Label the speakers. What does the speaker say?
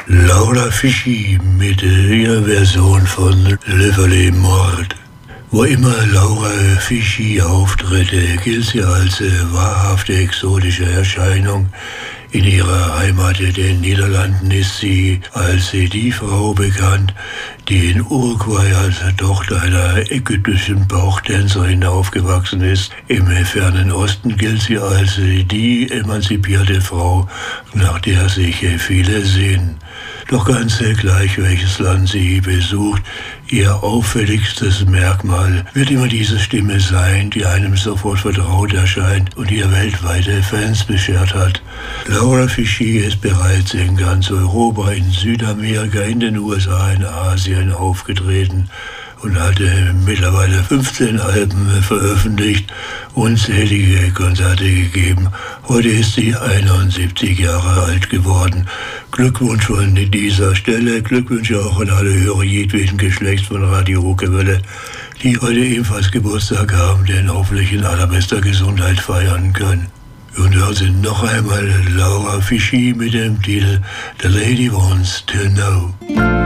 Speaker 1: Laura Fischi mit ihrer Version von Lively Mord. Wo immer Laura Fischi auftritte, gilt sie als wahrhafte exotische Erscheinung. In ihrer Heimat, den Niederlanden, ist sie als die Frau bekannt, die in Uruguay als Tochter einer ägyptischen Bauchtänzerin aufgewachsen ist. Im fernen Osten gilt sie als die emanzipierte Frau, nach der sich viele sehnen. Doch ganz gleich, welches Land sie besucht, ihr auffälligstes Merkmal wird immer diese Stimme sein, die einem sofort vertraut erscheint und ihr weltweite Fans beschert hat. Laura Fischi ist bereits in ganz Europa, in Südamerika, in den USA, in Asien aufgetreten und hatte mittlerweile 15 Alben veröffentlicht, unzählige Konzerte gegeben. Heute ist sie 71 Jahre alt geworden. Glückwunsch von dieser Stelle, Glückwünsche auch an alle Hörer jedweden Geschlechts von Radio Ruckewelle, die heute ebenfalls Geburtstag haben, den hoffentlich in allerbester Gesundheit feiern können. Und hören Sie noch einmal Laura Fischi mit dem Titel The Lady Wants to Know.